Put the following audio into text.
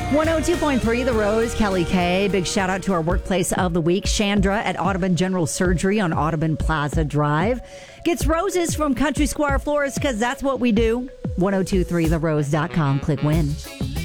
102.3 The Rose, Kelly K. Big shout out to our workplace of the week, Chandra at Audubon General Surgery on Audubon Plaza Drive. Gets roses from Country Squire Florist because that's what we do. 1023therose.com. Click win.